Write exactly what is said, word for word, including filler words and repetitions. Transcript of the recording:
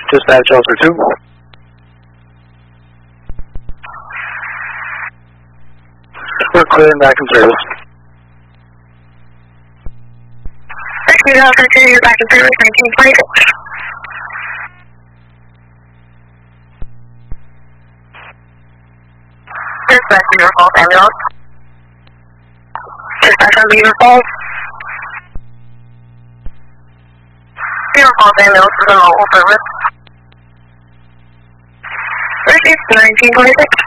Dispatch Officer two. We're clear and back in service. Rescue Officer two, you're back in service, nineteen twenty-six. Dispatch Beaver Falls ambulance. Dispatch on Beaver Falls. Beaver Falls ambulance is on local service. Rescue nineteen twenty-six.